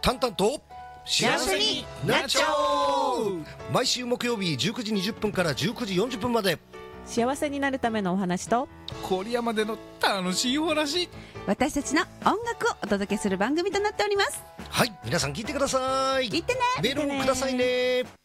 タンタンと幸せになっちゃおう。 毎週木曜日19時20分から19時40分まで、 幸せになるためのお話と郡山での楽しいお話、 私たちの音楽をお届けする番組となっております。 はい、皆さん聞いてください。 聞いてね。 メールをくださいね。